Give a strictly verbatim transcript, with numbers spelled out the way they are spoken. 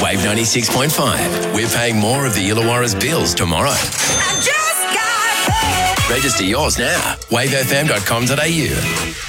Wave ninety-six point five. We're paying more of the Illawarra's bills tomorrow. I just got paid. Register yours now. wave f m dot com dot a u.